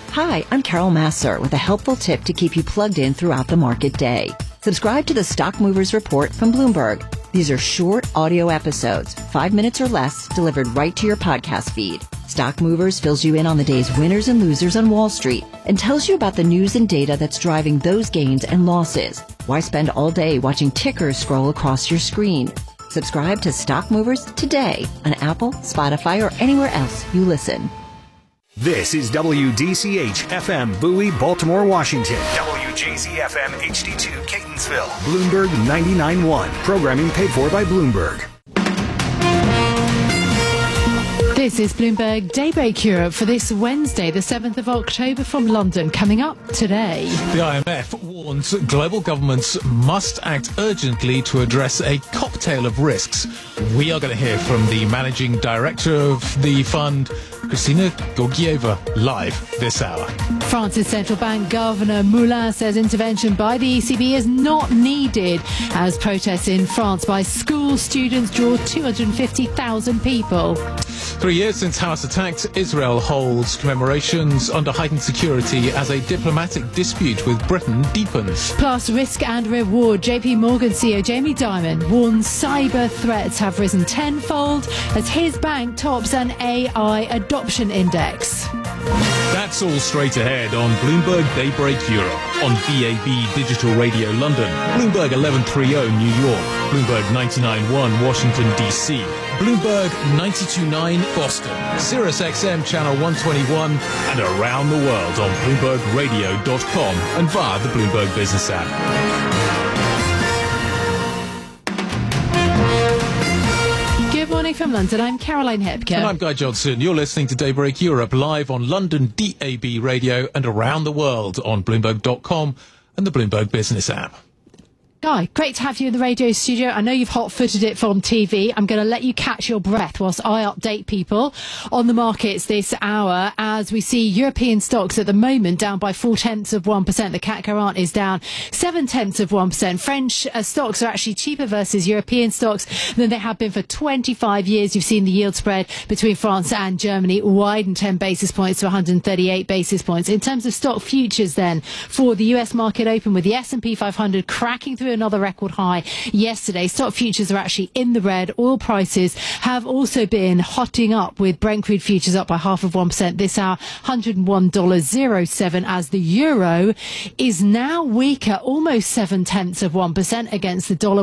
Hi, I'm Carol Massar with a helpful tip to keep you plugged in throughout the market day. Subscribe to the Stock Movers Report from Bloomberg. These are short audio episodes, 5 minutes or less, delivered right to your podcast feed. Stock Movers fills you in on the day's winners and losers on Wall Street and tells you about the news and data that's driving those gains and losses. Why spend all day watching tickers scroll across your screen? Subscribe to Stock Movers today on Apple, Spotify, or anywhere else you listen. This is WDCH FM Bowie, Baltimore, Washington. WJZ FM HD2 Catonsville. Bloomberg 99.1. Programming paid for by Bloomberg. This is Bloomberg Daybreak Europe for this Wednesday, the 7th of October from London. Coming up today. The IMF warns global governments must act urgently to address a cocktail of risks. We are going to hear from the managing director of the fund, Christina Georgieva, live this hour. France's central bank governor Moulin says intervention by the ECB is not needed as protests in France by school students draw 250,000 people. 3 years since Hamas attacked, Israel holds commemorations under heightened security as a diplomatic dispute with Britain deepens. Plus, risk and reward. JP Morgan CEO Jamie Dimon warns cyber threats have risen tenfold as his bank tops an AI adoption index. That's all straight ahead on Bloomberg Daybreak Europe, on DAB Digital Radio London, Bloomberg 1130 New York, Bloomberg 99.1 Washington DC, Bloomberg 92.9 Boston, Sirius XM Channel 121, and around the world on BloombergRadio.com and via the Bloomberg Business app. Good morning from London. I'm Caroline Hepker. And I'm Guy Johnson. You're listening to Daybreak Europe live on London DAB Radio and around the world on Bloomberg.com and the Bloomberg Business app. Guy, great to have you in the radio studio. I know you've hot-footed it from TV. I'm going to let you catch your breath whilst I update people on the markets this hour as we see European stocks at the moment down by 0.4%. The CAC 40 is down 0.7%. French stocks are actually cheaper versus European stocks than they have been for 25 years. You've seen the yield spread between France and Germany widen 10 basis points to 138 basis points. In terms of stock futures then, for the US market open with the S&P 500 cracking through another record high yesterday. Stock futures are actually in the red. Oil prices have also been hotting up with Brent crude futures up by 0.5% this hour, $101.07 as the euro is now weaker, almost 0.7% against the dollar,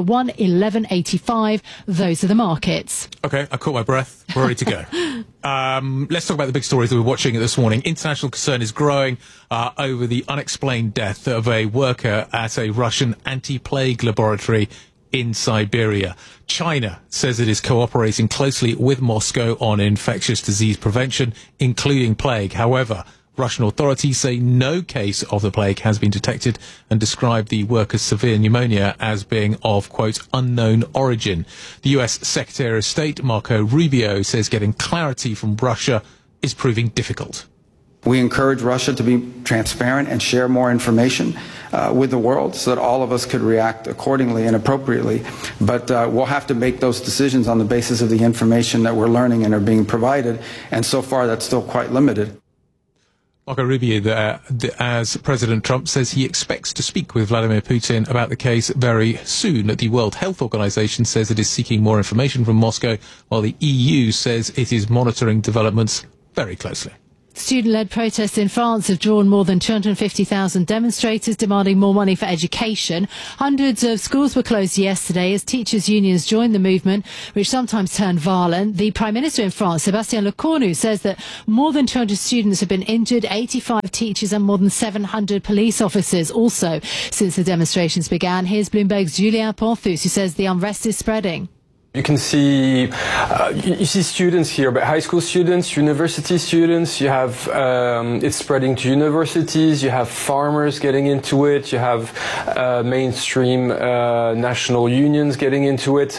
111.85. Those are the markets. Okay, I caught my breath. We're ready to go. Let's talk about the big stories that we're watching this morning. International concern is growing over the unexplained death of a worker at a Russian anti-plague laboratory in Siberia. China says it is cooperating closely with Moscow on infectious disease prevention, including plague. However, Russian authorities say no case of the plague has been detected and describe the worker's severe pneumonia as being of, quote, unknown origin. The US Secretary of State, Marco Rubio, says getting clarity from Russia is proving difficult. We encourage Russia to be transparent and share more information with the world so that all of us could react accordingly and appropriately. But we'll have to make those decisions on the basis of the information that we're learning and are being provided. And so far, that's still quite limited. Marco Rubio, as President Trump says he expects to speak with Vladimir Putin about the case very soon. The World Health Organization says it is seeking more information from Moscow, while the EU says it is monitoring developments very closely. Student-led protests in France have drawn more than 250,000 demonstrators demanding more money for education. Hundreds of schools were closed yesterday as teachers' unions joined the movement, which sometimes turned violent. The Prime Minister in France, Sébastien Lecornu, says that more than 200 students have been injured, 85 teachers and more than 700 police officers also since the demonstrations began. Here's Bloomberg's Julien Porthus, who says the unrest is spreading. You can see, you see students here, but high school students, university students, you have, it's spreading to universities, you have farmers getting into it, you have mainstream national unions getting into it.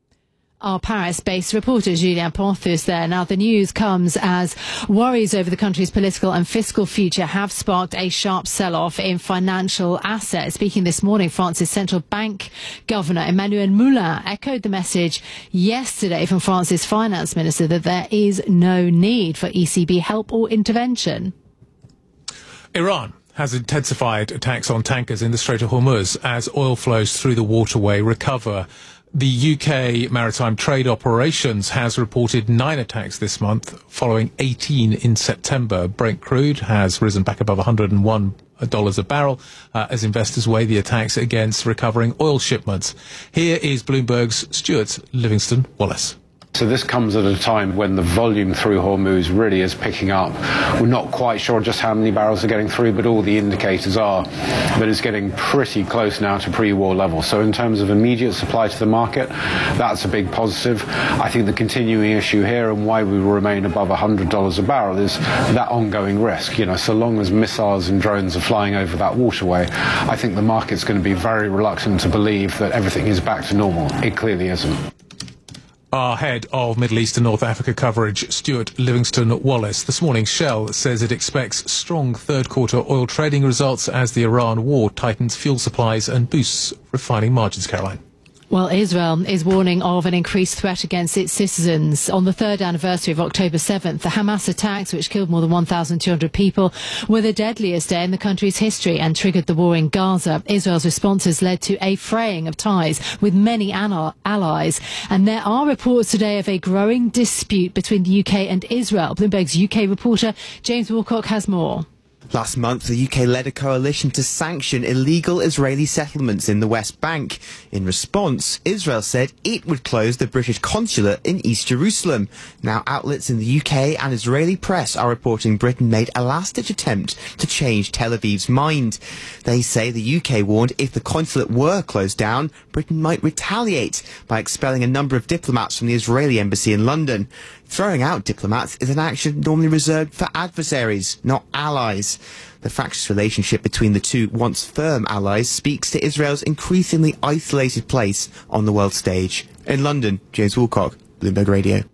Our Paris-based reporter Julien Porthus there. Now, the news comes as worries over the country's political and fiscal future have sparked a sharp sell-off in financial assets. Speaking this morning, France's central bank governor Emmanuel Moulin echoed the message yesterday from France's finance minister that there is no need for ECB help or intervention. Iran has intensified attacks on tankers in the Strait of Hormuz as oil flows through the waterway recover. The UK Maritime Trade Operations has reported 9 attacks this month, following 18 in September. Brent crude has risen back above $101 a barrel as investors weigh the attacks against recovering oil shipments. Here is Bloomberg's Stuart Livingston-Wallace. So this comes at a time when the volume through Hormuz really is picking up. We're not quite sure just how many barrels are getting through, but all the indicators are that it's getting pretty close now to pre-war levels. So in terms of immediate supply to the market, that's a big positive. I think the continuing issue here and why we will remain above $100 a barrel is that ongoing risk. You know, so long as missiles and drones are flying over that waterway, I think the market's going to be very reluctant to believe that everything is back to normal. It clearly isn't. Our head of Middle East and North Africa coverage, Stuart Livingston-Wallace. This morning, Shell says it expects strong third-quarter oil trading results as the Iran war tightens fuel supplies and boosts refining margins. Caroline. Well, Israel is warning of an increased threat against its citizens. On the third anniversary of October 7th, the Hamas attacks, which killed more than 1,200 people, were the deadliest day in the country's history and triggered the war in Gaza. Israel's responses led to a fraying of ties with many allies. And there are reports today of a growing dispute between the UK and Israel. Bloomberg's UK reporter James Wilcock has more. Last month, the UK led a coalition to sanction illegal Israeli settlements in the West Bank. In response, Israel said it would close the British consulate in East Jerusalem. Now, outlets in the UK and Israeli press are reporting Britain made a last-ditch attempt to change Tel Aviv's mind. They say the UK warned if the consulate were closed down, Britain might retaliate by expelling a number of diplomats from the Israeli embassy in London. Throwing out diplomats is an action normally reserved for adversaries, not allies. The fractious relationship between the two once firm allies speaks to Israel's increasingly isolated place on the world stage. In London, James Woolcock, Bloomberg Radio.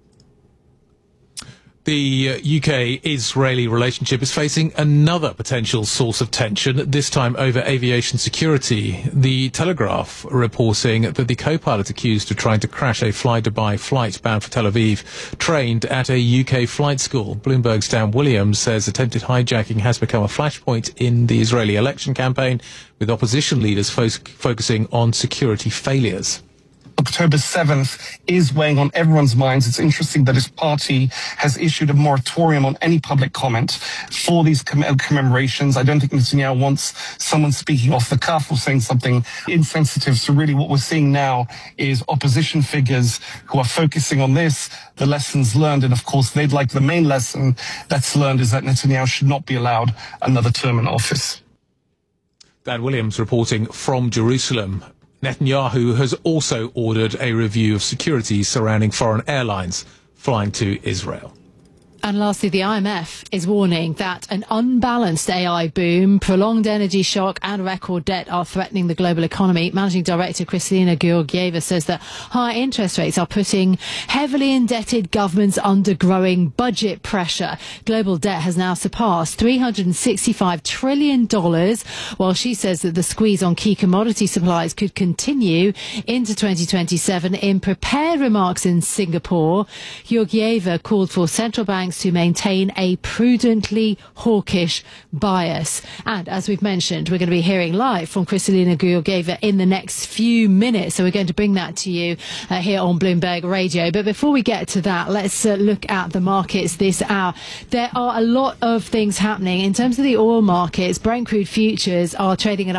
The UK-Israeli relationship is facing another potential source of tension, this time over aviation security. The Telegraph reporting that the co-pilot accused of trying to crash a Fly-Dubai flight bound for Tel Aviv trained at a UK flight school. Bloomberg's Dan Williams says attempted hijacking has become a flashpoint in the Israeli election campaign, with opposition leaders focusing on security failures. October 7th is weighing on everyone's minds. It's interesting that his party has issued a moratorium on any public comment for these commemorations. I don't think Netanyahu wants someone speaking off the cuff or saying something insensitive. So really what we're seeing now is opposition figures who are focusing on this, the lessons learned. And of course, they'd like the main lesson that's learned is that Netanyahu should not be allowed another term in office. Dan Williams reporting from Jerusalem. Netanyahu has also ordered a review of security surrounding foreign airlines flying to Israel. And lastly, the IMF is warning that an unbalanced AI boom, prolonged energy shock and record debt are threatening the global economy. Managing Director Kristalina Georgieva says that high interest rates are putting heavily indebted governments under growing budget pressure. Global debt has now surpassed $365 trillion, while she says that the squeeze on key commodity supplies could continue into 2027. In prepared remarks in Singapore, Georgieva called for central banks to maintain a prudently hawkish bias. And as we've mentioned, we're going to be hearing live from Kristalina Georgieva in the next few minutes. So we're going to bring that to you here on Bloomberg Radio. But before we get to that, let's look at the markets this hour. There are a lot of things happening. In terms of the oil markets, Brent crude futures are trading at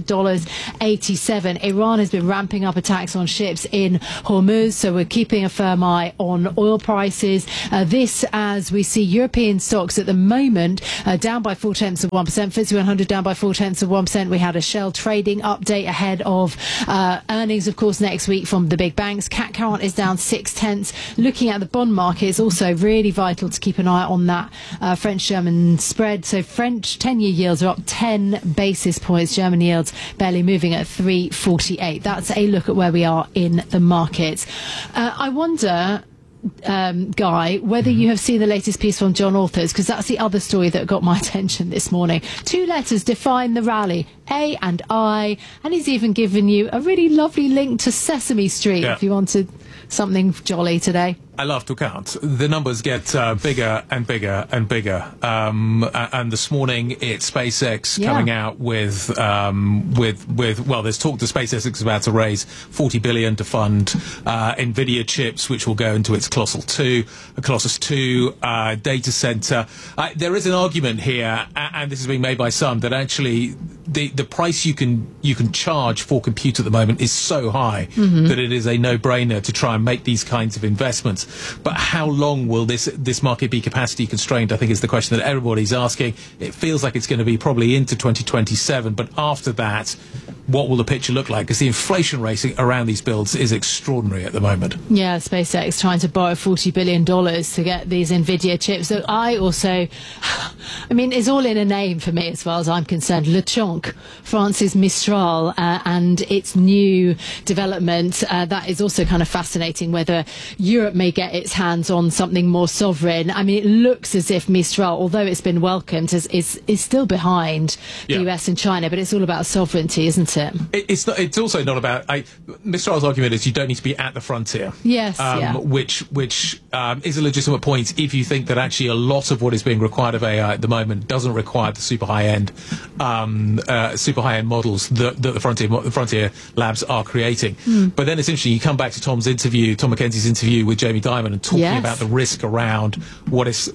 $100.87. Iran has been ramping up attacks on ships in Hormuz, so we're keeping a firm eye on oil prices. This as we see European stocks at the moment down by 0.4%. FTSE 100 down by 0.4%. We had a Shell trading update ahead of earnings, of course, next week from the big banks. CAC current is down 0.6. Looking at the bond market, it's also really vital to keep an eye on that French-German spread. So French 10-year yields are up 10 basis points. German yields barely moving at 3.48. That's a look at where we are in the markets. I wonder, Guy, whether you have seen the latest piece from John Authers, because that's the other story that got my attention this morning. 2 letters define the rally, A and I, and he's even given you a really lovely link to Sesame Street if you wanted something jolly today. I love to count. The numbers get bigger and bigger and bigger. And this morning, it's SpaceX coming out with well, there's talk that SpaceX is about to raise $40 billion to fund NVIDIA chips, which will go into its Colossus 2 data center. There is an argument here, and this is being made by some, that actually the price you can charge for compute at the moment is so high that it is a no-brainer to try and make these kinds of investments. But how long will this market be capacity constrained, I think, is the question that everybody's asking. It feels like it's going to be probably into 2027, but after that, what will the picture look like? Because the inflation rate around these builds is extraordinary at the moment. Yeah, SpaceX trying to borrow $40 billion to get these NVIDIA chips. So it's all in a name for me as far as I'm concerned. LeChonk, France's Mistral, and its new development. That is also kind of fascinating, whether Europe may get its hands on something more sovereign. I mean, it looks as if Mistral, although it's been welcomed, is still behind the US and China, but it's all about sovereignty, isn't it? It's also not about. Mistral's argument is you don't need to be at the frontier. Yes, which is a legitimate point if you think that actually a lot of what is being required of AI at the moment doesn't require the super high end models that the frontier labs are creating. But then it's interesting. You come back to Tom McKenzie's interview with Jamie Dimon and talking about the risk around what is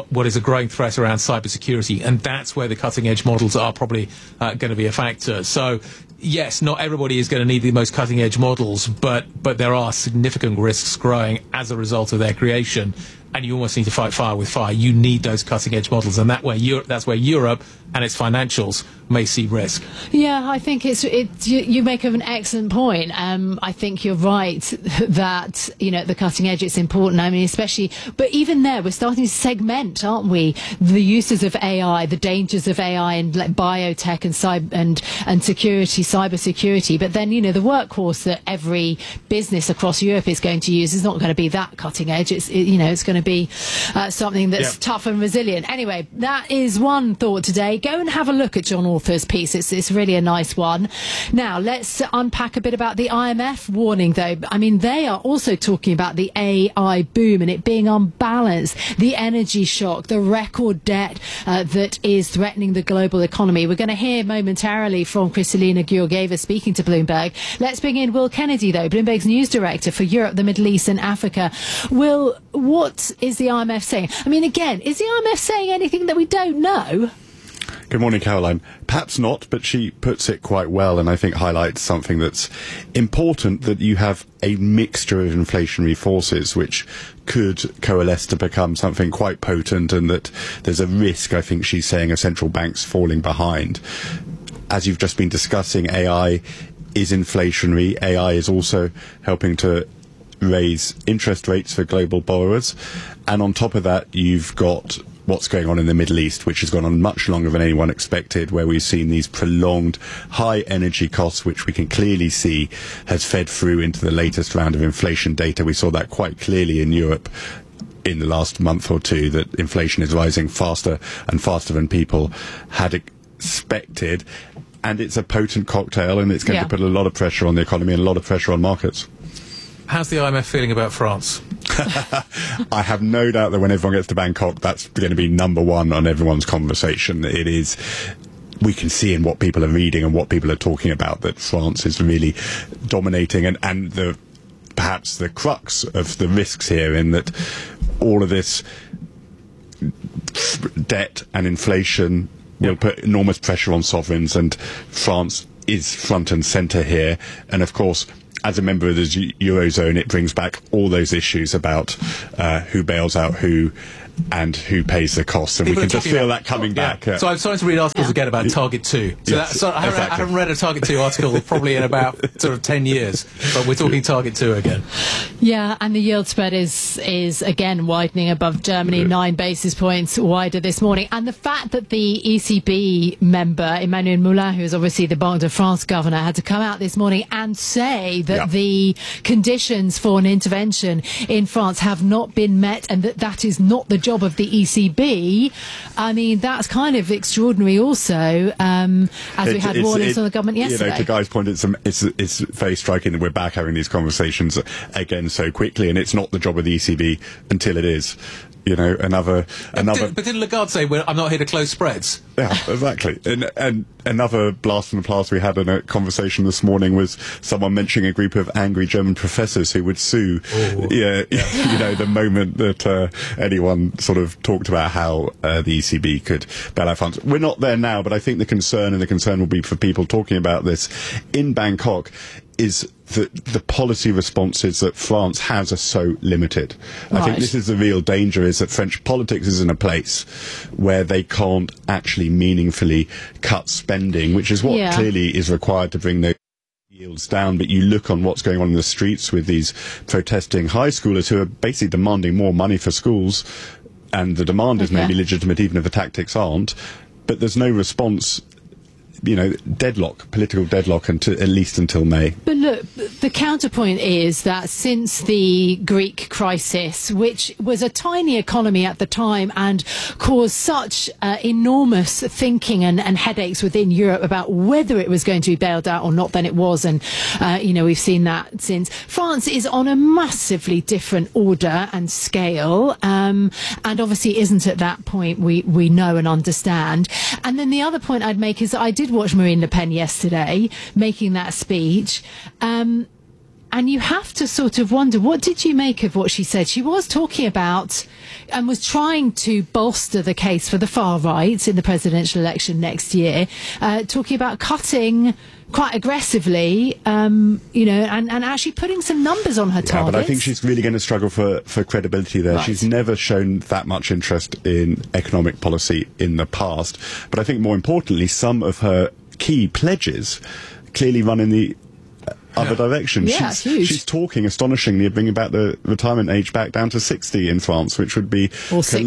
a growing threat around cybersecurity, and that's where the cutting edge models are probably going to be a factor. So. Yes, not everybody is going to need the most cutting-edge models, but there are significant risks growing as a result of their creation, and you almost need to fight fire with fire. You need those cutting-edge models, and that's where Europe and its financials may see risk. Yeah, I think you make an excellent point. I think you're right that, the cutting edge, it's important. I mean, especially, but even there, we're starting to segment, aren't we? The uses of AI, the dangers of AI and like biotech and security, cyber security. But then, the workhorse that every business across Europe is going to use is not going to be that cutting edge. It's going to be something that's tough and resilient. Anyway, that is one thought today. Go and have a look at John Author's piece. It's really a nice one. Now, let's unpack a bit about the IMF warning, though. I mean, they are also talking about the AI boom and it being unbalanced, the energy shock, the record debt that is threatening the global economy. We're going to hear momentarily from Kristalina Georgieva speaking to Bloomberg. Let's bring in Will Kennedy, though, Bloomberg's news director for Europe, the Middle East and Africa. Will, what is the IMF saying? I mean, again, is the IMF saying anything that we don't know? Good morning, Caroline. Perhaps not, but she puts it quite well and I think highlights something that's important, that you have a mixture of inflationary forces which could coalesce to become something quite potent, and that there's a risk, I think she's saying, of central banks falling behind. As you've just been discussing, AI is inflationary. AI is also helping to raise interest rates for global borrowers. And on top of that, you've got what's going on in the Middle East, which has gone on much longer than anyone expected, where we've seen these prolonged high energy costs, which we can clearly see has fed through into the latest round of inflation data. We saw that quite clearly in Europe in the last month or two, that inflation is rising faster and faster than people had expected. And it's a potent cocktail, and it's going to put a lot of pressure on the economy and a lot of pressure on markets. How's the IMF feeling about France? I have no doubt that when everyone gets to Bangkok, that's going to be number one on everyone's conversation. It is. We can see in what people are reading and what people are talking about that France is really dominating, and perhaps the crux of the risks here, in that all of this debt and inflation will put enormous pressure on sovereigns, and France is front and centre here. And of course, as a member of the Eurozone, it brings back all those issues about who bails out who and who pays the cost, and people we can just feel that coming back. So I'm starting to read articles again about Target 2. I haven't read a Target 2 article probably in about sort of 10 years, but we're talking Target 2 again. Yeah, and the yield spread is again widening above Germany, 9 basis points wider this morning. And the fact that the ECB member, Emmanuel Moulin, who is obviously the Banque de France governor, had to come out this morning and say that the conditions for an intervention in France have not been met, and that is not the job of the ECB, I mean, that's kind of extraordinary also, as we had warnings from the government yesterday. To Guy's point, it's very striking that we're back having these conversations again so quickly, and it's not the job of the ECB until it is. Another. But didn't Lagarde say, I'm not here to close spreads? Yeah, exactly. And another blast from the past we had in a conversation this morning was someone mentioning a group of angry German professors who would sue. The moment that anyone sort of talked about how the ECB could bail out funds. We're not there now, but I think the concern will be for people talking about this in Bangkok is that the policy responses that France has are so limited. Right. I think this is the real danger, is that French politics is in a place where they can't actually meaningfully cut spending, which is what clearly is required to bring those yields down. But you look on what's going on in the streets with these protesting high schoolers who are basically demanding more money for schools, and the demand is maybe legitimate even if the tactics aren't, but there's no response. Political deadlock at least until May. But look, the counterpoint is that since the Greek crisis, which was a tiny economy at the time and caused such enormous thinking and headaches within Europe about whether it was going to be bailed out or not, than it was. And, we've seen that since. France is on a massively different order and scale, and obviously isn't at that point we know and understand. And then the other point I'd make is that I did watch Marine Le Pen yesterday making that speech, and you have to sort of wonder, what did you make of what she said? She was talking about and was trying to bolster the case for the far right in the presidential election next year, talking about cutting quite aggressively, and actually putting some numbers on her targets. Yeah, but I think she's really going to struggle for credibility there. Right. She's never shown that much interest in economic policy in the past. But I think more importantly, some of her key pledges clearly run in the other direction. Yeah, she's talking astonishingly of bringing back the retirement age back down to 60 in France, which would be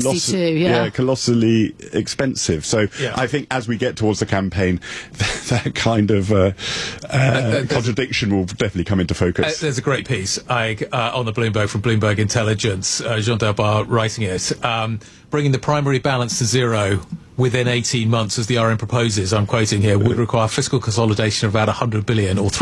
colossally expensive. So I think as we get towards the campaign, that kind of contradiction will definitely come into focus. There's a great piece on the Bloomberg from Bloomberg Intelligence, Jean Delbar writing it, bringing the primary balance to zero within 18 months, as the RM proposes, I'm quoting here, would require fiscal consolidation of about 100 billion, or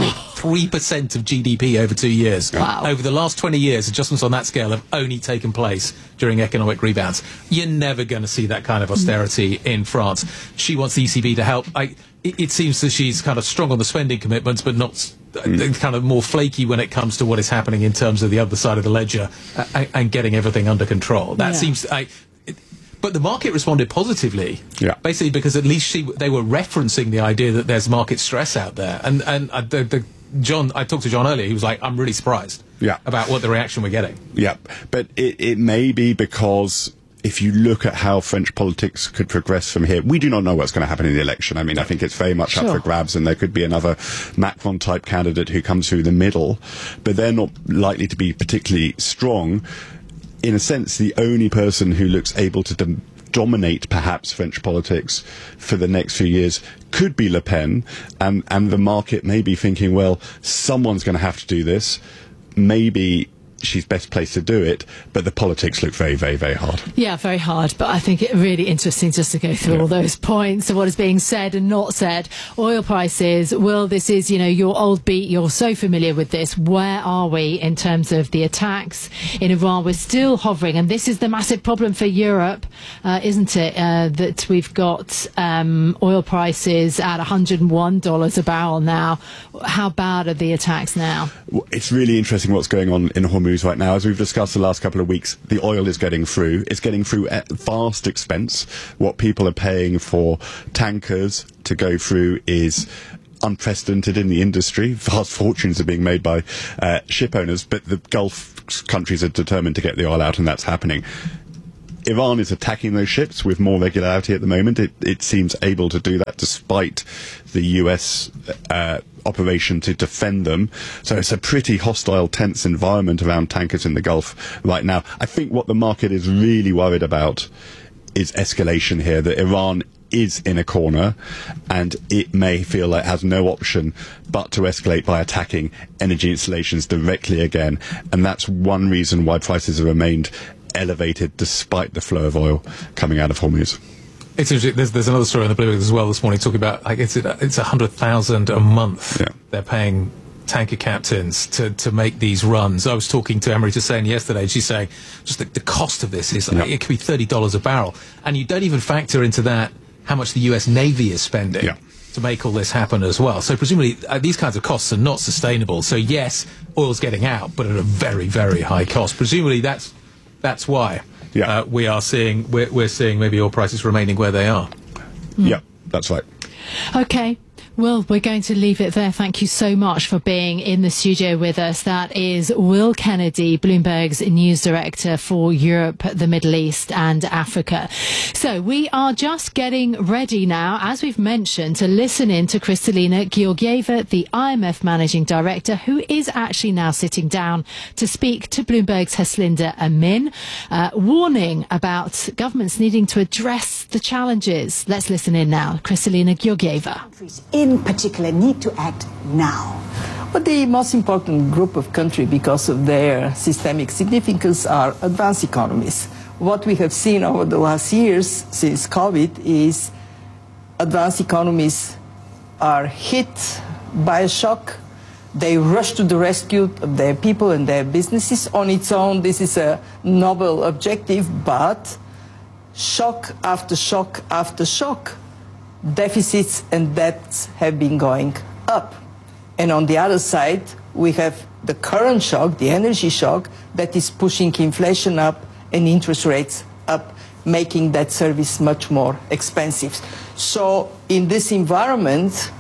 3% of GDP over 2 years. Wow. Over the last 20 years, adjustments on that scale have only taken place during economic rebounds. You're never going to see that kind of austerity in France. She wants the ECB to help. It seems that she's kind of strong on the spending commitments, but not kind of more flaky when it comes to what is happening in terms of the other side of the ledger and getting everything under control. That seems... But the market responded positively, basically because at least they were referencing the idea that there's market stress out there. And John, I talked to John earlier. He was like, "I'm really surprised about what the reaction we're getting." Yeah, but it may be because if you look at how French politics could progress from here, we do not know what's going to happen in the election. I mean, I think it's very much up for grabs, and there could be another Macron-type candidate who comes through the middle, but they're not likely to be particularly strong. In a sense, the only person who looks able to dominate perhaps French politics for the next few years could be Le Pen, and the market may be thinking, well, someone's going to have to do this. Maybe she's best placed to do it, but the politics look very, very, very hard. Yeah, very hard, but I think it's really interesting just to go through all those points of what is being said and not said. Oil prices, this is, your old beat, you're so familiar with this. Where are we in terms of the attacks in Iran? We're still hovering, and this is the massive problem for Europe, isn't it, that we've got oil prices at $101 a barrel now. How bad are the attacks now? It's really interesting what's going on in Hormuz right now. As we've discussed the last couple of weeks, the oil is getting through. It's getting through at vast expense. What people are paying for tankers to go through is unprecedented in the industry. Vast fortunes are being made by ship owners, but the Gulf countries are determined to get the oil out, and that's happening. Iran is attacking those ships with more regularity at the moment. It seems able to do that despite the US operation to defend them. So it's a pretty hostile, tense environment around tankers in the Gulf right now. I think what the market is really worried about is escalation here, that Iran is in a corner and it may feel like it has no option but to escalate by attacking energy installations directly again. And that's one reason why prices have remained elevated despite the flow of oil coming out of Hormuz. It's interesting. There's another story on the Bloomberg as well this morning talking about like it's 100,000 a month. Yeah. They're paying tanker captains to make these runs. I was talking to Emery Hussein yesterday, and she's saying just the cost of this is it could be $30 a barrel, and you don't even factor into that how much the U.S. Navy is spending to make all this happen as well. So presumably these kinds of costs are not sustainable. So yes, oil's getting out, but at a very, very high cost. Presumably that's why. Yeah. We're seeing maybe oil prices remaining where they are. Yeah, that's right. Okay. Well, we're going to leave it there. Thank you so much for being in the studio with us. That is Will Kennedy, Bloomberg's news director for Europe, the Middle East and Africa. So we are just getting ready now, as we've mentioned, to listen in to Kristalina Georgieva, the IMF managing director, who is actually now sitting down to speak to Bloomberg's Heslinda Amin, warning about governments needing to address the challenges. Let's listen in now. Kristalina Georgieva. In particular, need to act now? But the most important group of countries, because of their systemic significance, are advanced economies. What we have seen over the last years since COVID is advanced economies are hit by a shock. They rush to the rescue of their people and their businesses. On its own, this is a noble objective, but shock after shock after shock, deficits and debts have been going up. And on the other side, we have the current shock, the energy shock, that is pushing inflation up and interest rates up, making that service much more expensive. So in this environment,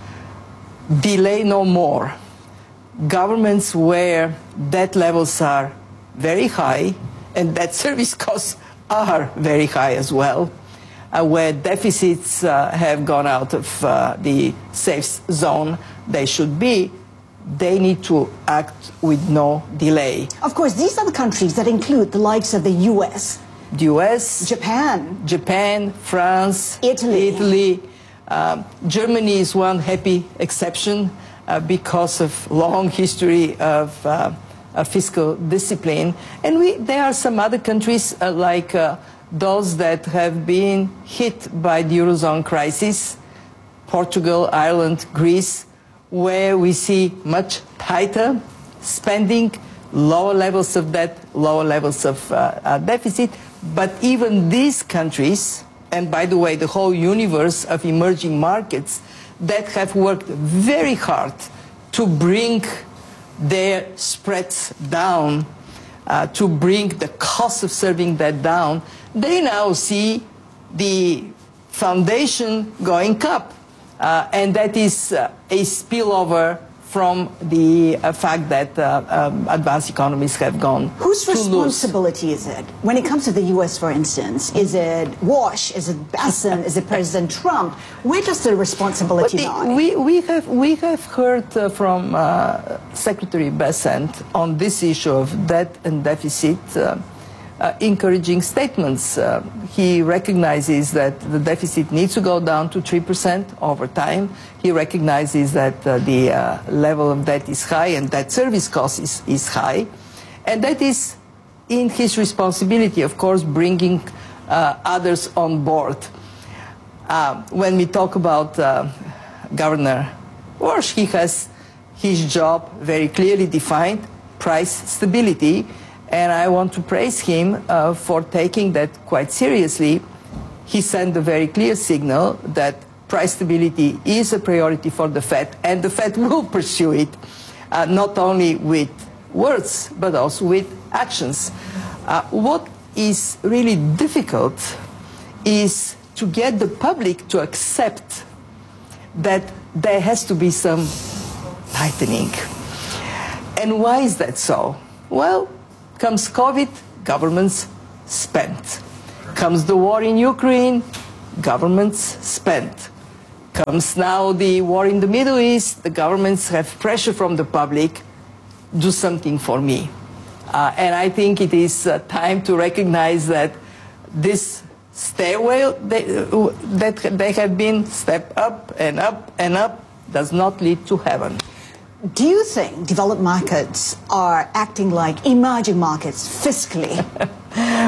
delay no more. Governments where debt levels are very high and debt service costs are very high as well, where deficits have gone out of the safe zone they should be, they need to act with no delay. Of course, these are the countries that include the likes of the U.S., The U.S., Japan, France, Italy. Germany is one happy exception because of long history of fiscal discipline. And there are some other countries like those that have been hit by the Eurozone crisis, Portugal, Ireland, Greece, where we see much tighter spending, lower levels of debt, lower levels of deficit. But even these countries, and by the way, the whole universe of emerging markets that have worked very hard to bring their spreads down, to bring the cost of serving that down, they now see the foundation going up. And that is a spillover from the fact that advanced economies have gone Whose responsibility is it? When it comes to the U.S., for instance, is it Wash, is it Basson, is it President Trump? Where does the responsibility lie? We have heard from Secretary Bessent on this issue of debt and deficit encouraging statements. He recognizes that the deficit needs to go down to 3% over time. He recognizes that the level of debt is high and that service cost is high. And that is in his responsibility, of course, bringing others on board. When we talk about Governor Walsh, he has his job very clearly defined, price stability. And I want to praise him for taking that quite seriously. He sent a very clear signal that price stability is a priority for the Fed, and the Fed will pursue it, not only with words, but also with actions. What is really difficult is to get the public to accept that there has to be some tightening. And why is that so? Well, comes COVID, governments spent. Comes the war in Ukraine, governments spent. Comes now the war in the Middle East, the governments have pressure from the public, do something for me. And I think it is time to recognize that this stairway that they have been step up and up and up does not lead to heaven. Do you think developed markets are acting like emerging markets fiscally?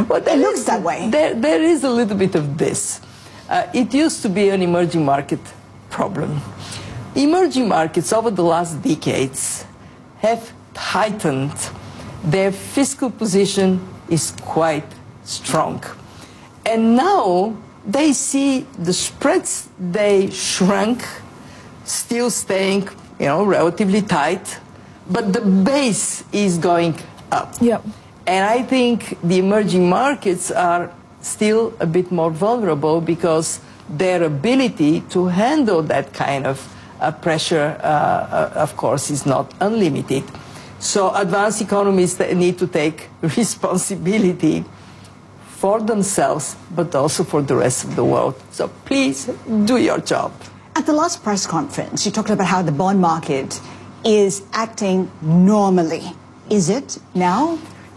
But it looks that way. There is a little bit of this. It used to be an emerging market problem. Emerging markets over the last decades have tightened. Their fiscal position is quite strong. And now they see the spreads they shrunk, still staying, relatively tight, but the base is going up. Yep. And I think the emerging markets are still a bit more vulnerable because their ability to handle that kind of pressure, of course, is not unlimited. So advanced economies need to take responsibility for themselves, but also for the rest of the world. So please do your job. At the last press conference, you talked about how the bond market is acting normally. Is it now?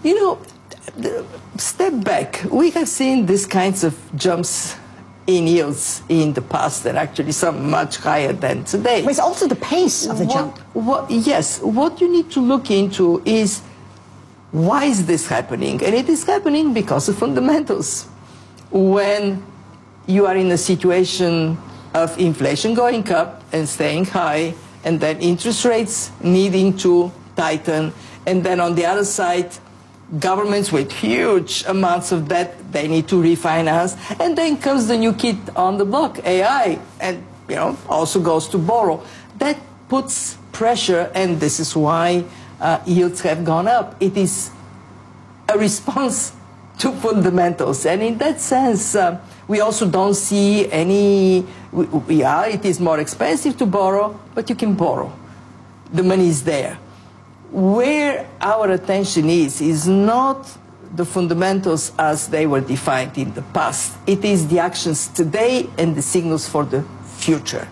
Step back. We have seen these kinds of jumps in yields in the past, and actually some much higher than today. But it's also the pace of the jump. Yes. What you need to look into is why is this happening? And it is happening because of fundamentals. When you are in a situation of inflation going up and staying high, and then interest rates needing to tighten, and then on the other side, governments with huge amounts of debt, they need to refinance, and then comes the new kid on the block, AI, and also goes to borrow. That puts pressure, and this is why yields have gone up. It is a response to fundamentals, and in that sense, we also don't see any. It is more expensive to borrow, but you can borrow. The money is there. Where our attention is not the fundamentals as they were defined in the past. It is the actions today and the signals for the future.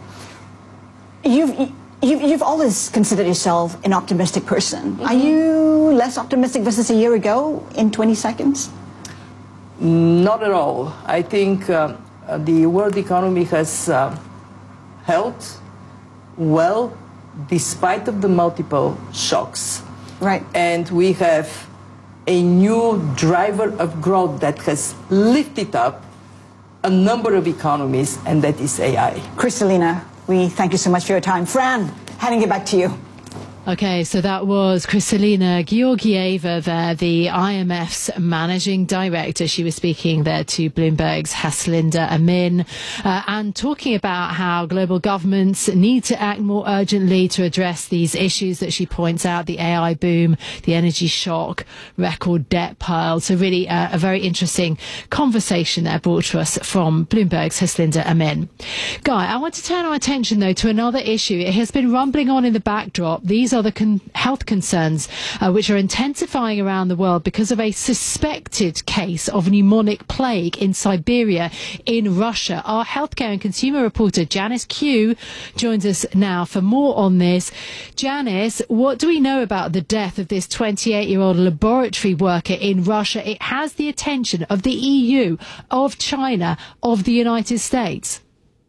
You've always considered yourself an optimistic person. Mm-hmm. Are you less optimistic versus a year ago in 20 seconds? Not at all. I think the world economy has held well despite of the multiple shocks. Right. And we have a new driver of growth that has lifted up a number of economies, and that is AI. Kristalina, we thank you so much for your time. Fran, handing it back to you. Okay, so that was Kristalina Georgieva there, the IMF's managing director. She was speaking there to Bloomberg's Haslinda Amin and talking about how global governments need to act more urgently to address these issues that she points out, the AI boom, the energy shock, record debt pile. So really a very interesting conversation there brought to us from Bloomberg's Haslinda Amin. Guy, I want to turn our attention though to another issue. It has been rumbling on in the backdrop. These are the health concerns which are intensifying around the world because of a suspected case of pneumonic plague in Siberia in Russia. Our healthcare and consumer reporter Janice Q joins us now for more on this. Janice, what do we know about the death of this 28-year-old laboratory worker in Russia? It has the attention of the EU, of China, of the United States.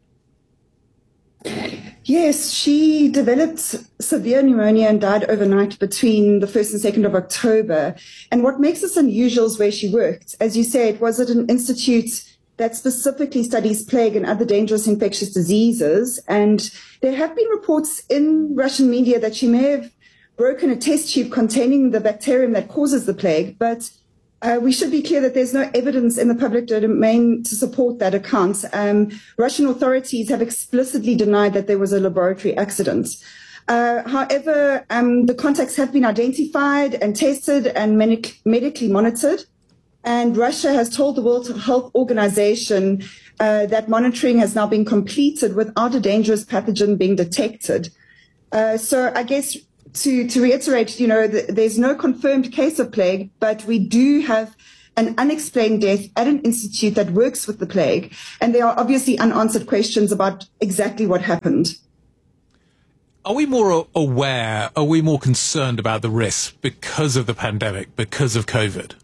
Yes, she developed severe pneumonia and died overnight between the 1st and 2nd of October. And what makes this unusual is where she worked. As you say, it was at an institute that specifically studies plague and other dangerous infectious diseases. And there have been reports in Russian media that she may have broken a test tube containing the bacterium that causes the plague, but we should be clear that there's no evidence in the public domain to support that account. Russian authorities have explicitly denied that there was a laboratory accident. However, the contacts have been identified and tested and medically monitored. And Russia has told the World Health Organization that monitoring has now been completed without a dangerous pathogen being detected. So I guess to reiterate, there's no confirmed case of plague, but we do have an unexplained death at an institute that works with the plague. And there are obviously unanswered questions about exactly what happened. Are we more aware, are we more concerned about the risks because of the pandemic, because of COVID?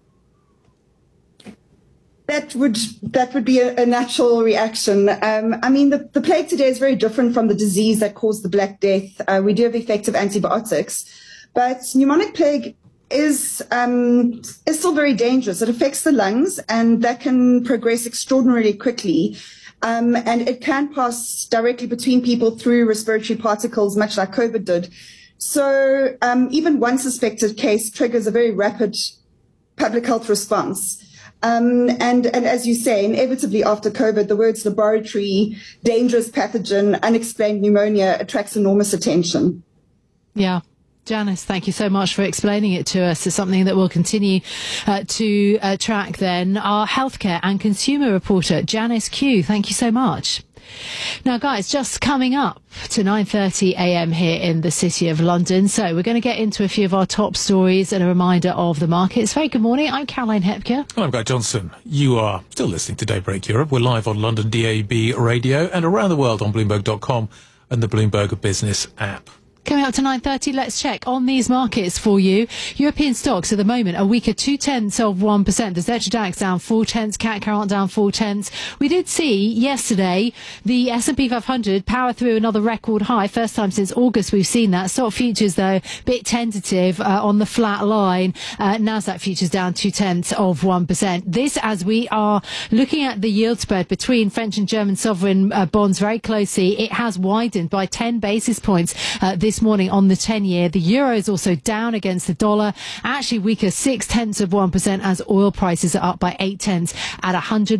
That would be a natural reaction. The plague today is very different from the disease that caused the Black Death. We do have effective antibiotics, but pneumonic plague is still very dangerous. It affects the lungs, and that can progress extraordinarily quickly. And it can pass directly between people through respiratory particles, much like COVID did. So even one suspected case triggers a very rapid public health response. And as you say, inevitably after COVID, the words laboratory, dangerous pathogen, unexplained pneumonia attracts enormous attention. Yeah. Janice, thank you so much for explaining it to us. It's something that we'll continue to track then. Our healthcare and consumer reporter, Janice Q, thank you so much. Now, guys, just coming up to 9:30 a.m. here in the City of London. So we're going to get into a few of our top stories and a reminder of the markets. Very good morning. I'm Caroline Hepker. And I'm Guy Johnson. You are still listening to Daybreak Europe. We're live on London DAB radio and around the world on Bloomberg.com and the Bloomberg Business app. Coming up to 9:30, let's check on these markets for you. European stocks at the moment are weaker 0.2%. The Xetra DAX down 0.4, CAC 40 down 0.4. We did see yesterday the S&P 500 power through another record high. First time since August we've seen that. Stock futures, though, a bit tentative on the flat line. Nasdaq futures down 0.2%. This as we are looking at the yield spread between French and German sovereign bonds very closely. It has widened by 10 basis points this morning on the 10-year. The euro is also down against the dollar, actually weaker 0.6% as oil prices are up by 0.8 at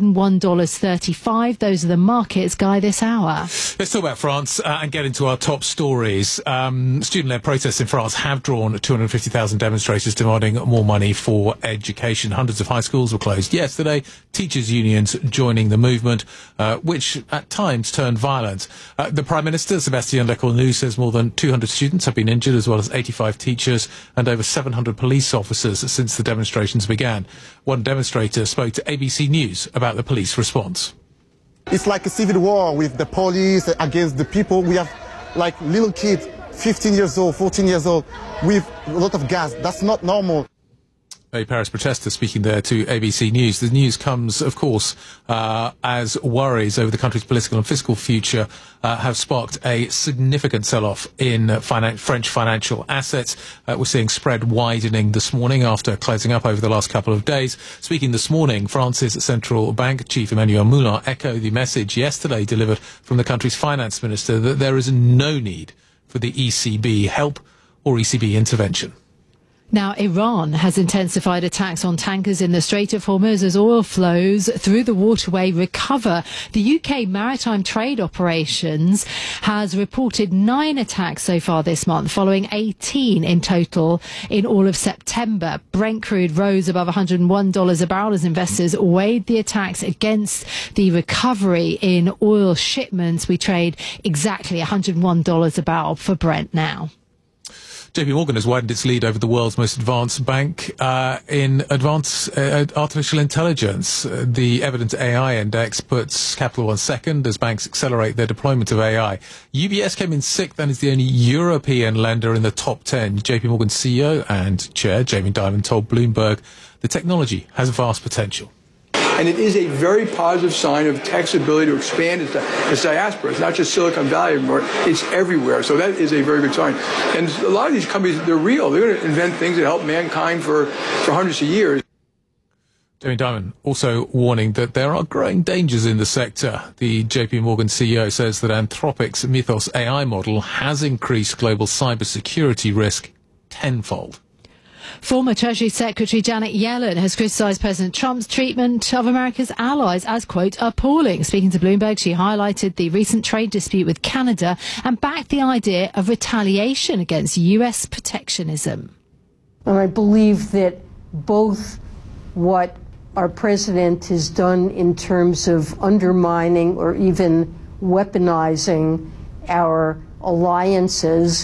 $101.35. Those are the markets, Guy, this hour. Let's talk about France and get into our top stories. Student-led protests in France have drawn 250,000 demonstrators demanding more money for education. Hundreds of high schools were closed yesterday. Teachers' unions joining the movement, which at times turned violent. The Prime Minister, Sébastien Lecornu, says more than 200 students have been injured, as well as 85 teachers and over 700 police officers since the demonstrations began. One demonstrator spoke to ABC News about the police response. It's like a civil war with the police against the people. We have like little kids, 15 years old, 14 years old, with a lot of gas. That's not normal. A Paris protester speaking there to ABC News. The news comes, of course, as worries over the country's political and fiscal future have sparked a significant sell-off in French financial assets. We're seeing spread widening this morning after closing up over the last couple of days. Speaking this morning, France's central bank chief Emmanuel Moulin echoed the message yesterday delivered from the country's finance minister that there is no need for the ECB help or ECB intervention. Now, Iran has intensified attacks on tankers in the Strait of Hormuz as oil flows through the waterway recover. The UK Maritime Trade Operations has reported 9 attacks so far this month, following 18 in total in all of September. Brent crude rose above $101 a barrel as investors weighed the attacks against the recovery in oil shipments. We trade exactly $101 a barrel for Brent now. JP Morgan has widened its lead over the world's most advanced bank in advanced artificial intelligence. The Evident AI Index puts Capital One second as banks accelerate their deployment of AI. UBS came in 6th and is the only European lender in the top 10. JP Morgan CEO and Chair Jamie Dimon told Bloomberg the technology has vast potential. And it is a very positive sign of tech's ability to expand its diaspora. It's not just Silicon Valley anymore, it's everywhere. So that is a very good sign. And a lot of these companies, they're real. They're going to invent things that help mankind for hundreds of years. Jamie Dimon also warning that there are growing dangers in the sector. The JP Morgan CEO says that Anthropic's Mythos AI model has increased global cybersecurity risk tenfold. Former Treasury Secretary Janet Yellen has criticised President Trump's treatment of America's allies as, quote, appalling. Speaking to Bloomberg, she highlighted the recent trade dispute with Canada and backed the idea of retaliation against US protectionism. And I believe that both what our president has done in terms of undermining or even weaponizing our alliances,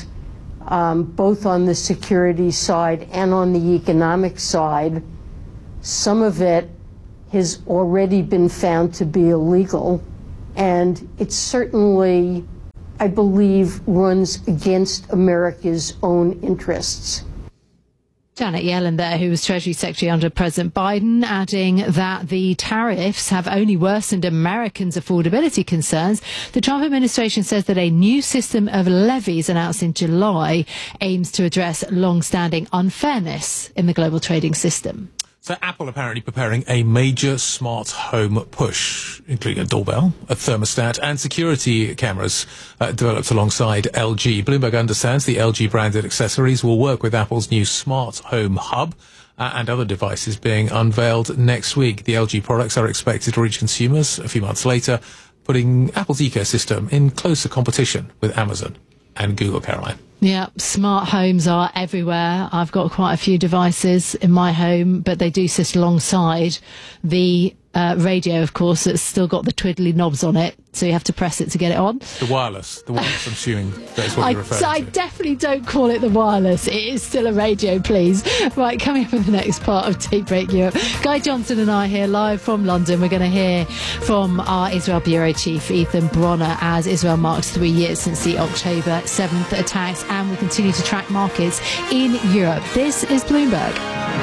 both on the security side and on the economic side, some of it has already been found to be illegal. And it certainly, I believe, runs against America's own interests. Janet Yellen there, who was Treasury Secretary under President Biden, adding that the tariffs have only worsened Americans' affordability concerns. The Trump administration says that a new system of levies announced in July aims to address long-standing unfairness in the global trading system. So Apple apparently preparing a major smart home push, including a doorbell, a thermostat and security cameras developed alongside LG. Bloomberg understands the LG branded accessories will work with Apple's new smart home hub and other devices being unveiled next week. The LG products are expected to reach consumers a few months later, putting Apple's ecosystem in closer competition with Amazon and Google, Caroline. Yeah, smart homes are everywhere. I've got quite a few devices in my home, but they do sit alongside the radio, of course, that's still got the twiddly knobs on it, so you have to press it to get it on. The wireless, I'm assuming that's what you're referring to. I definitely don't call it the wireless. It is still a radio, please. Right, coming up in the next part of Tea Break Europe, Guy Johnson and I here live from London. We're going to hear from our Israel Bureau Chief, Ethan Bronner, as Israel marks 3 years since the October 7th attacks, and we continue to track markets in Europe. This is Bloomberg.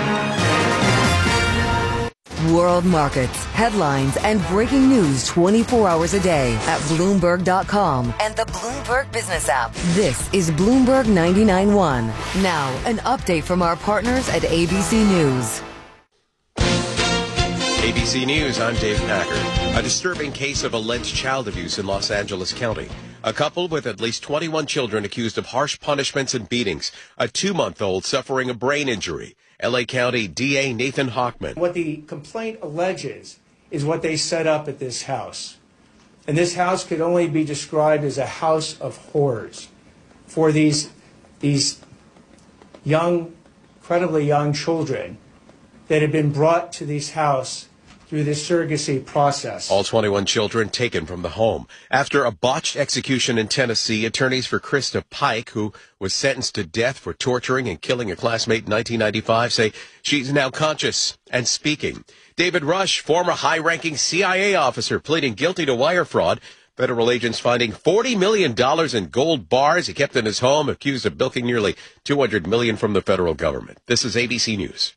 World markets, headlines, and breaking news 24 hours a day at Bloomberg.com and the Bloomberg Business app. This is Bloomberg 99.1. Now, an update from our partners at ABC News. ABC News, I'm Dave Packard. A disturbing case of alleged child abuse in Los Angeles County. A couple with at least 21 children accused of harsh punishments and beatings. A 2-month-old suffering a brain injury. L.A. County DA Nathan Hochman. What the complaint alleges is what they set up at this house. And this house could only be described as a house of horrors for these young, incredibly young children that had been brought to this house through this surrogacy process. All 21 children taken from the home. After a botched execution in Tennessee, attorneys for Krista Pike, who was sentenced to death for torturing and killing a classmate in 1995, say she's now conscious and speaking. David Rush, former high-ranking CIA officer, pleading guilty to wire fraud. Federal agents finding $40 million in gold bars he kept in his home, accused of bilking nearly $200 million from the federal government. This is ABC News.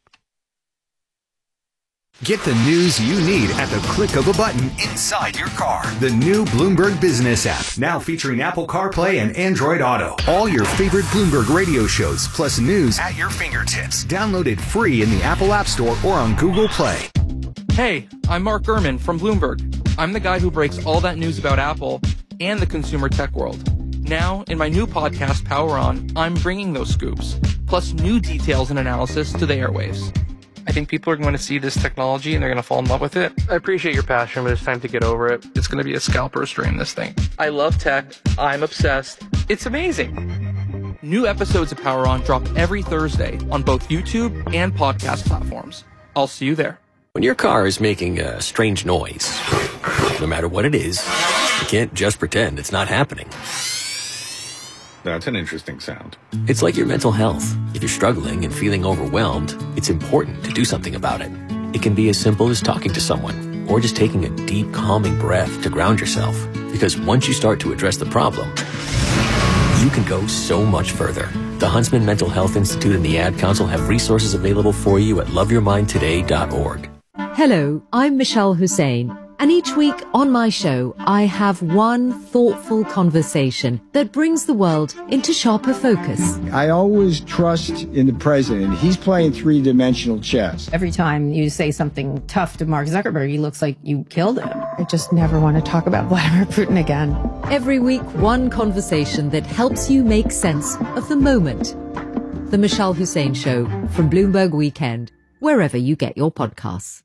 Get the news you need at the click of a button inside your car. The new Bloomberg Business app, now featuring Apple CarPlay and Android Auto. All your favorite Bloomberg radio shows, plus news at your fingertips. Download it free in the Apple App Store or on Google Play. Hey, I'm Mark Gurman from Bloomberg. I'm the guy who breaks all that news about Apple and the consumer tech world. Now, in my new podcast, Power On, I'm bringing those scoops, plus new details and analysis to the airwaves. I think people are going to see this technology and they're going to fall in love with it. I appreciate your passion, but it's time to get over it. It's going to be a scalp roaster in this thing. I love tech. I'm obsessed. It's amazing. New episodes of Power On drop every Thursday on both YouTube and podcast platforms. I'll see you there. When your car is making a strange noise, no matter what it is, you can't just pretend it's not happening. That's an interesting sound. It's like your mental health. If you're struggling and feeling overwhelmed, it's important to do something about it. It can be as simple as talking to someone or just taking a deep, calming breath to ground yourself. Because once you start to address the problem, you can go so much further. The Huntsman Mental Health Institute and the Ad Council have resources available for you at loveyourmindtoday.org. Hello, I'm Michelle Hussein. And each week on my show, I have one thoughtful conversation that brings the world into sharper focus. I always trust in the president. He's playing three-dimensional chess. Every time you say something tough to Mark Zuckerberg, he looks like you killed him. I just never want to talk about Vladimir Putin again. Every week, one conversation that helps you make sense of the moment. The Michelle Hussein Show from Bloomberg Weekend, wherever you get your podcasts.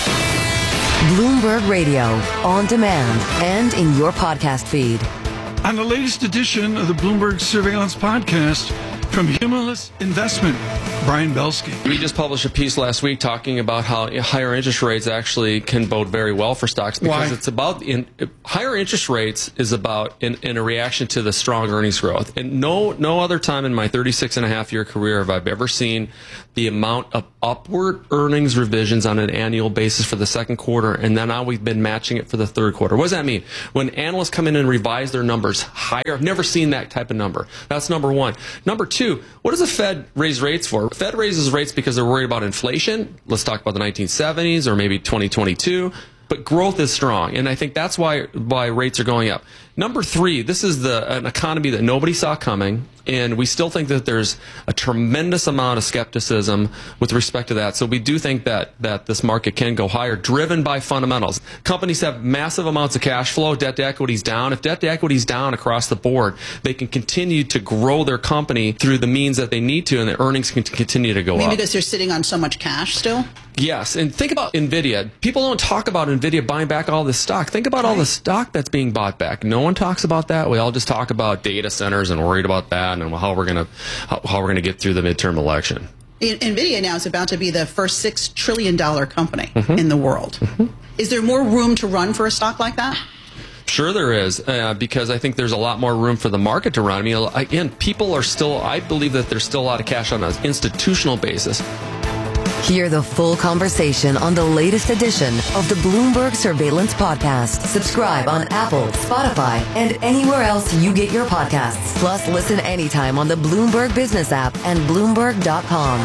Bloomberg Radio, on demand and in your podcast feed. On the latest edition of the Bloomberg Surveillance Podcast from Humulus Investment, Brian Belsky. We just published a piece last week talking about how higher interest rates actually can bode very well for stocks because it's about higher interest rates is about in a reaction to the strong earnings growth. And no other time in my 36-and-a-half-year career have I ever seen the amount of upward earnings revisions on an annual basis for the second quarter, and then now we've been matching it for the third quarter. What does that mean? When analysts come in and revise their numbers higher, I've never seen that type of number. That's number one. Number two, what does the Fed raise rates for? before. Fed raises rates because they're worried about inflation. Let's talk about the 1970s or maybe 2022. But growth is strong, and I think that's why rates are going up. Number three, this is an economy that nobody saw coming, and we still think that there's a tremendous amount of skepticism with respect to that. So we do think that this market can go higher, driven by fundamentals. Companies have massive amounts of cash flow. Debt to equity is down. If debt to equity is down across the board, they can continue to grow their company through the means that they need to, and the earnings can continue to go up. Maybe because they're sitting on so much cash still? Yes, and think about NVIDIA. People don't talk about NVIDIA buying back all this stock. Think about all the stock that's being bought back. No one talks about that. We all just talk about data centers and worried about that and how we're gonna get through the midterm election. NVIDIA now is about to be the first $6 trillion company in the world. Is there more room to run for a stock like that? Sure there is, because I think there's a lot more room for the market to run. I mean, again, people are still, I believe that there's still a lot of cash on an institutional basis. Hear the full conversation on the latest edition of the Bloomberg Surveillance Podcast. Subscribe on Apple, Spotify, and anywhere else you get your podcasts. Plus, listen anytime on the Bloomberg Business app and Bloomberg.com.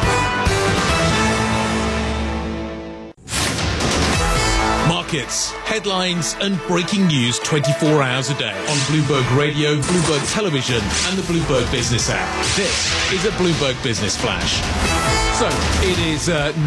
Markets, headlines, and breaking news 24 hours a day on Bloomberg Radio, Bloomberg Television, and the Bloomberg Business app. This is a Bloomberg Business Flash. So, it is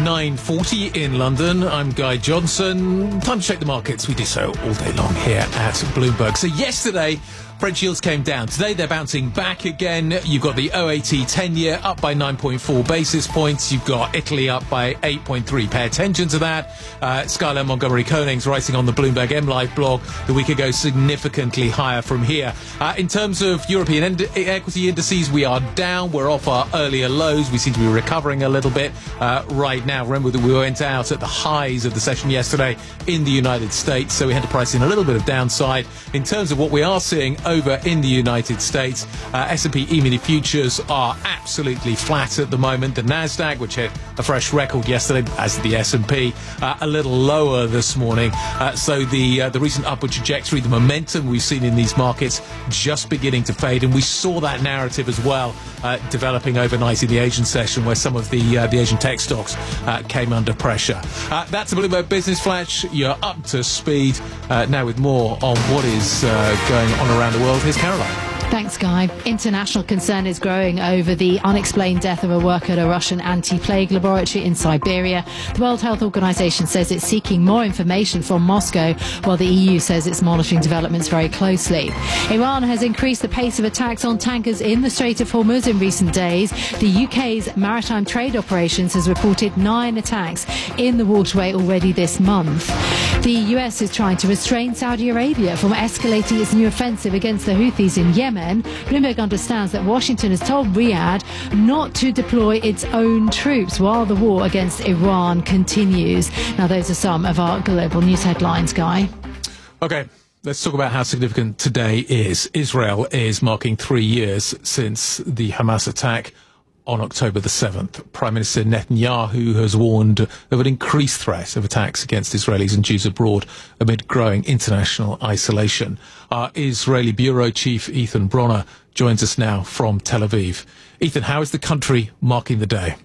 9:40 in London. I'm Guy Johnson. Time to check the markets. We do so all day long here at Bloomberg. So yesterday, French yields came down. Today, they're bouncing back again. You've got the OAT 10-year up by 9.4 basis points. You've got Italy up by 8.3. Pay attention to that. Skyler Montgomery Konings writing on the Bloomberg MLive blog the week ago, significantly higher from here. In terms of European equity indices, we are down. We're off our earlier lows. We seem to be recovering a little bit right now. Remember that we went out at the highs of the session yesterday in the United States, so we had to price in a little bit of downside. In terms of what we are seeing over in the United States, S&P E-mini futures are absolutely flat at the moment. The Nasdaq, which hit a fresh record yesterday, as the S&P, a little lower this morning. So the recent upward trajectory, the momentum we've seen in these markets, just beginning to fade, and we saw that narrative as well developing overnight in the Asian session, where some of the Asian tech stocks came under pressure. That's a Bloomberg Business Flash. You're up to speed now with more on what is going on around the world. Here's Caroline. Thanks, Guy. International concern is growing over the unexplained death of a worker at a Russian anti-plague laboratory in Siberia. The World Health Organization says it's seeking more information from Moscow, while the EU says it's monitoring developments very closely. Iran has increased the pace of attacks on tankers in the Strait of Hormuz in recent days. The UK's Maritime Trade Operations has reported 9 attacks in the waterway already this month. The US is trying to restrain Saudi Arabia from escalating its new offensive against the Houthis in Yemen. Bloomberg understands that Washington has told Riyadh not to deploy its own troops while the war against Iran continues. Now, those are some of our global news headlines, Guy. Okay, let's talk about how significant today is. Israel is marking 3 years since the Hamas attack on October the 7th. Prime Minister Netanyahu has warned of an increased threat of attacks against Israelis and Jews abroad amid growing international isolation. Our Israeli Bureau Chief Ethan Bronner joins us now from Tel Aviv. Ethan, how is the country marking the day?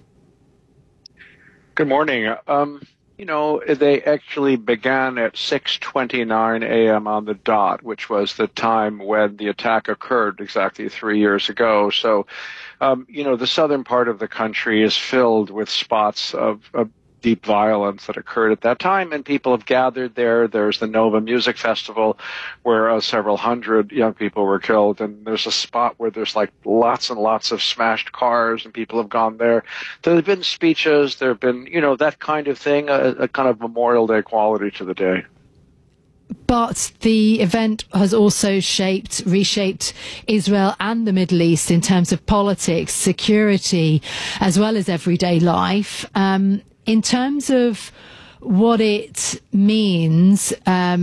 Good morning. They actually began at 6:29 a.m. on the dot, which was the time when the attack occurred exactly 3 years ago. So, the southern part of the country is filled with spots of deep violence that occurred at that time, and people have gathered there. There's the Nova Music Festival where several hundred young people were killed, and there's a spot where there's like lots and lots of smashed cars, and people have gone there. There have been speeches, there have been, that kind of thing, a kind of Memorial Day quality to the day. But the event has also reshaped Israel and the Middle East in terms of politics, security, as well as everyday life. In terms of what it means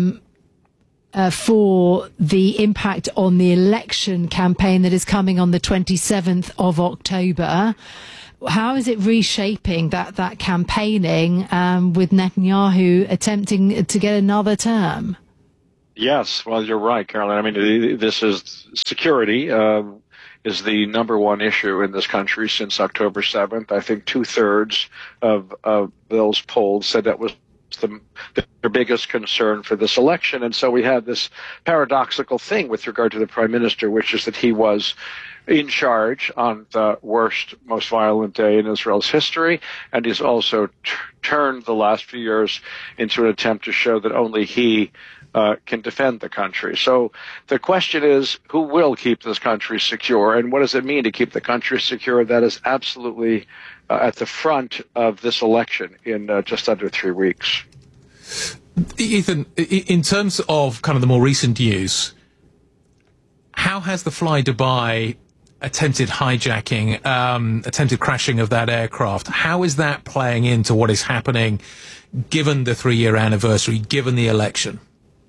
for the impact on the election campaign that is coming on the 27th of October, how is it reshaping that campaigning with Netanyahu attempting to get another term? Yes, well, you're right, Caroline. I mean, this is security. is the number one issue in this country since October 7th. I think 2/3 of those polls said that was their biggest concern for this election. And so we had this paradoxical thing with regard to the prime minister, which is that he was in charge on the worst, most violent day in Israel's history, and he's also turned the last few years into an attempt to show that only he can defend the country. So the question is, who will keep this country secure, and what does it mean to keep the country secure? That is absolutely at the front of this election in just under 3 weeks. Ethan, in terms of kind of the more recent news, how has the Fly Dubai attempted hijacking, attempted crashing of that aircraft, how is that playing into what is happening given the 3-year anniversary, given the election?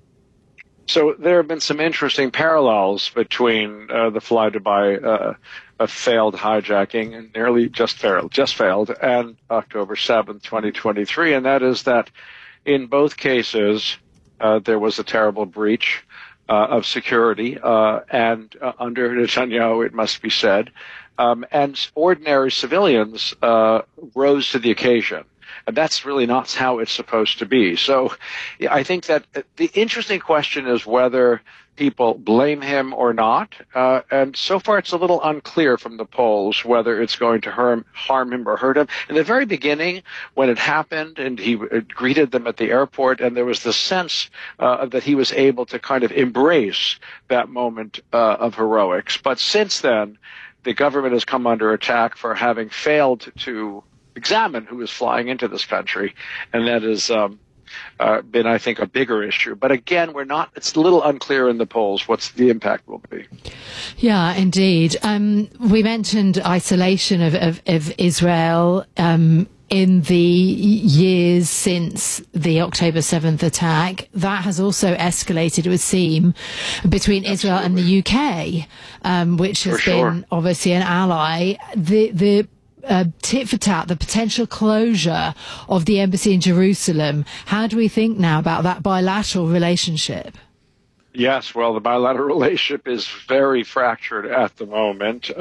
So there have been some interesting parallels between the Fly Dubai a failed hijacking and nearly just failed, and October 7th, 2023, and that is that in both cases there was a terrible breach of security, and under Netanyahu, it must be said, and ordinary civilians rose to the occasion. And that's really not how it's supposed to be. So I think that the interesting question is whether people blame him or not. And so far, it's a little unclear from the polls whether it's going to harm him or hurt him. In the very beginning, when it happened and he greeted them at the airport, and there was the sense that he was able to kind of embrace that moment of heroics. But since then, the government has come under attack for having failed to examine who is flying into this country, and that has been, I think, a bigger issue. But again, it's a little unclear in the polls what the impact will be. Yeah, indeed. We mentioned isolation of Israel in the years since the October 7th attack. That has also escalated, it would seem, between Israel and the UK, which has been obviously an ally. The tit for tat, the potential closure of the embassy in Jerusalem. How do we think now about that bilateral relationship? Yes, well, the bilateral relationship is very fractured at the moment.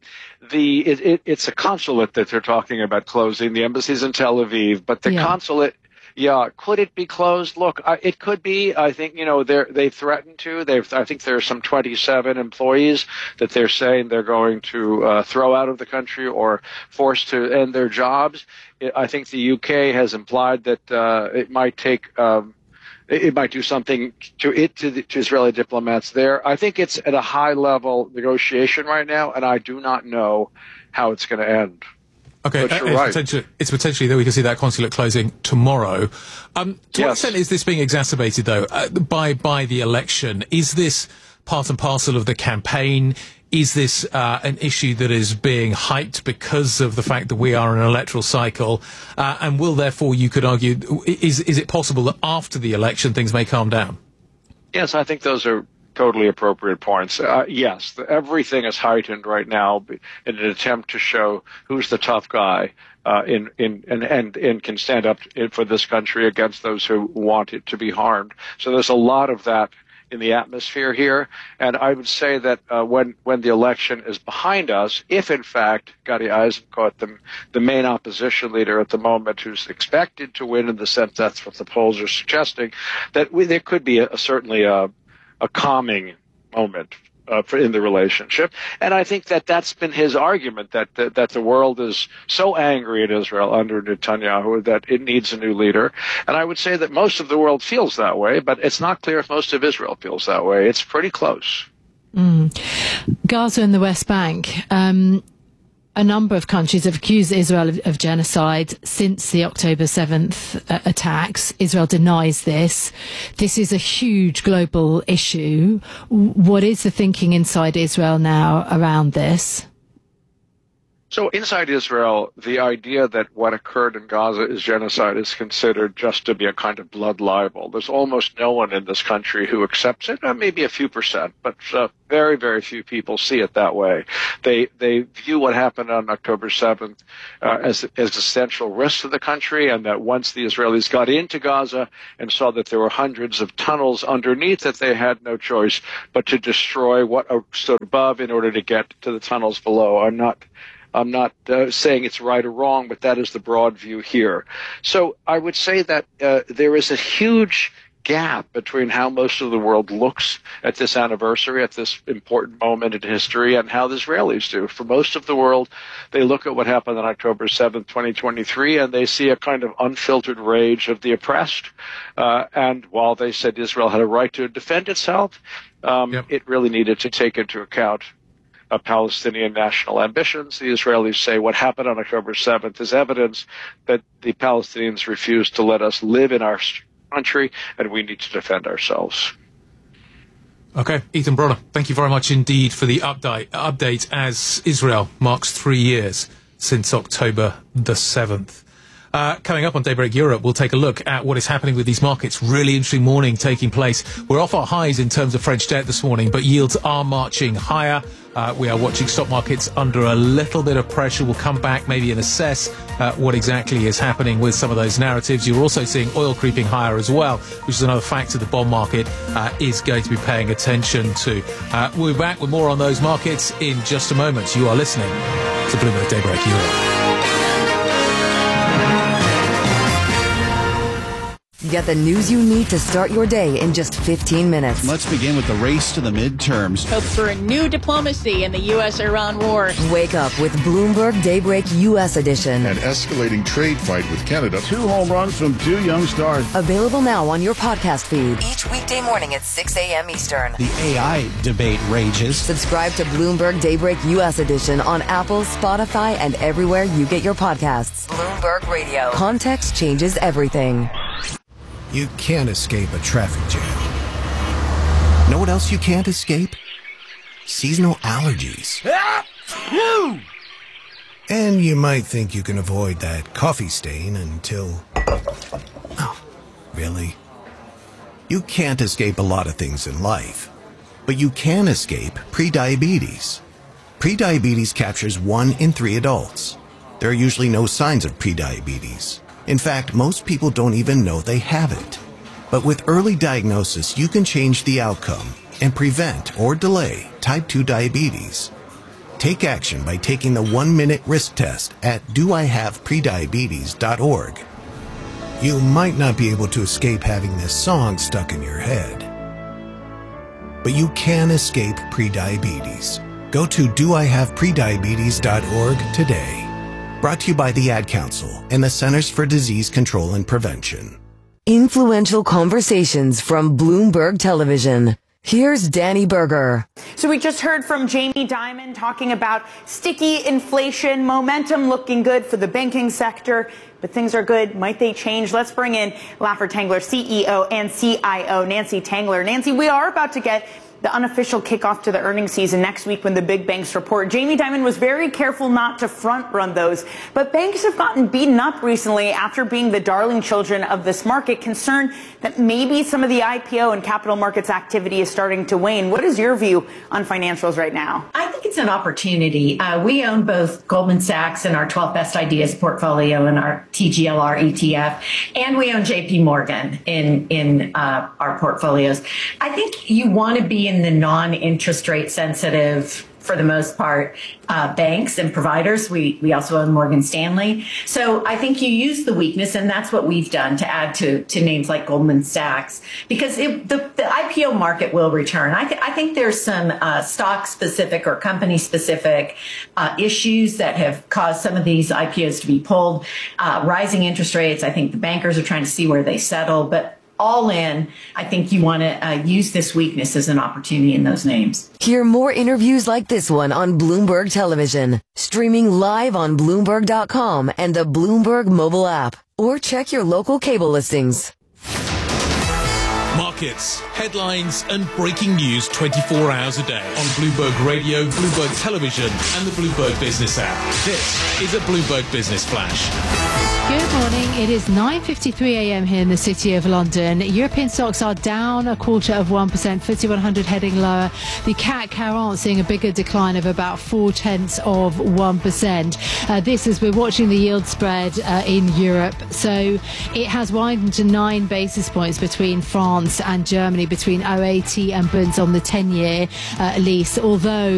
It's a consulate that they're talking about closing. The embassy's in Tel Aviv, but the consulate, could it be closed? Look, it could be. I think, they threatened to. I think there are some 27 employees that they're saying they're going to throw out of the country or forced to end their jobs. I think the UK has implied that it might take. It might do something to Israeli diplomats there. I think it's at a high-level negotiation right now, and I do not know how it's going to end. Okay, it's potentially that we can see that consulate closing tomorrow. To what extent is this being exacerbated, though, by the election? Is this part and parcel of the campaign? Is this an issue that is being hyped because of the fact that we are in an electoral cycle? And will, therefore, you could argue, is it possible that after the election things may calm down? Yes, I think those are totally appropriate points. Yes, everything is heightened right now in an attempt to show who's the tough guy and can stand up for this country against those who want it to be harmed. So there's a lot of that in the atmosphere here. And I would say that when the election is behind us, if in fact Gadi Eisenkot, the main opposition leader at the moment, who's expected to win in the sense that's what the polls are suggesting, that there could be certainly a calming moment in the relationship. And I think that that's been his argument, that the world is so angry at Israel under Netanyahu that it needs a new leader. And I would say that most of the world feels that way, but it's not clear if most of Israel feels that way. It's pretty close. Gaza and the West Bank. A number of countries have accused Israel of genocide since the October 7th attacks. Israel denies this. This is a huge global issue. What is the thinking inside Israel now around this? So inside Israel, the idea that what occurred in Gaza is genocide is considered just to be a kind of blood libel. There's almost no one in this country who accepts it, maybe a few percent, but very, very few people see it that way. They view what happened on October 7th as essential risk to the country, and that once the Israelis got into Gaza and saw that there were hundreds of tunnels underneath, that they had no choice but to destroy what stood above in order to get to the tunnels below. I'm not saying it's right or wrong, but that is the broad view here. So I would say that there is a huge gap between how most of the world looks at this anniversary, at this important moment in history, and how the Israelis do. For most of the world, they look at what happened on October 7th, 2023, and they see a kind of unfiltered rage of the oppressed. And while they said Israel had a right to defend itself, it really needed to take into account Palestinian national ambitions. The Israelis say what happened on October 7th is evidence that the Palestinians refused to let us live in our country, and we need to defend ourselves. Okay, Ethan Bronner, thank you very much indeed for the update as Israel marks 3 years since October the 7th. Coming up on Daybreak Europe, we'll take a look at what is happening with these markets. Really interesting morning taking place. We're off our highs in terms of French debt this morning, but yields are marching higher. We are watching stock markets under a little bit of pressure. We'll come back maybe and assess what exactly is happening with some of those narratives. You're also seeing oil creeping higher as well, which is another factor the bond market is going to be paying attention to. We'll be back with more on those markets in just a moment. You are listening to Bloomberg Daybreak Europe. Get the news you need to start your day in just 15 minutes. Let's begin with the race to the midterms. Hope for a new diplomacy in the U.S.-Iran war. Wake up with Bloomberg Daybreak U.S. edition. An escalating trade fight with Canada. 2 home runs from 2 young stars. Available now on your podcast feed. Each weekday morning at 6 a.m. Eastern. The AI debate rages. Subscribe to Bloomberg Daybreak U.S. edition on Apple, Spotify, and everywhere you get your podcasts. Bloomberg Radio. Context changes everything. You can't escape a traffic jam. Know what else you can't escape? Seasonal allergies. And you might think you can avoid that coffee stain until... Oh, really? You can't escape a lot of things in life, but you can escape prediabetes. Prediabetes captures 1 in 3 adults. There are usually no signs of prediabetes. In fact, most people don't even know they have it. But with early diagnosis, you can change the outcome and prevent or delay type 2 diabetes. Take action by taking the 1-minute risk test at doihaveprediabetes.org. You might not be able to escape having this song stuck in your head, but you can escape prediabetes. Go to doihaveprediabetes.org today. Brought to you by the Ad Council and the Centers for Disease Control and Prevention. Influential conversations from Bloomberg Television. Here's Danny Berger. So we just heard from Jamie Dimon talking about sticky inflation, momentum looking good for the banking sector, but things are good. Might they change? Let's bring in Laffer Tangler, CEO and CIO, Nancy Tangler. Nancy, we are about to get the unofficial kickoff to the earnings season next week when the big banks report. Jamie Dimon was very careful not to front run those, but banks have gotten beaten up recently after being the darling children of this market, concerned that maybe some of the IPO and capital markets activity is starting to wane. What is your view on financials right now? I think it's an opportunity. We own both Goldman Sachs and our 12 Best Ideas portfolio and our TGLR ETF, and we own JP Morgan in our portfolios. I think you want to be in the non-interest rate sensitive, for the most part, banks and providers. We also own Morgan Stanley. So I think you use the weakness, and that's what we've done to add to names like Goldman Sachs, because the IPO market will return. I think there's some stock-specific or company-specific issues that have caused some of these IPOs to be pulled. Rising interest rates, I think the bankers are trying to see where they settle, but all in, I think you want to use this weakness as an opportunity in those names. Hear more interviews like this one on Bloomberg Television, streaming live on Bloomberg.com and the Bloomberg mobile app, or check your local cable listings. Markets, headlines and breaking news 24 hours a day on Bloomberg Radio, Bloomberg Television and the Bloomberg Business app. This is a Bloomberg Business Flash. Good morning. It is 9:53 a.m. here in the city of London. European stocks are down 0.25%. FTSE 100 heading lower. The CAC 40 seeing a bigger decline of about 0.4%. This as we're watching the yield spread in Europe. So it has widened to 9 basis points between France and Germany, between OAT and Bunds on the 10-year lease. Although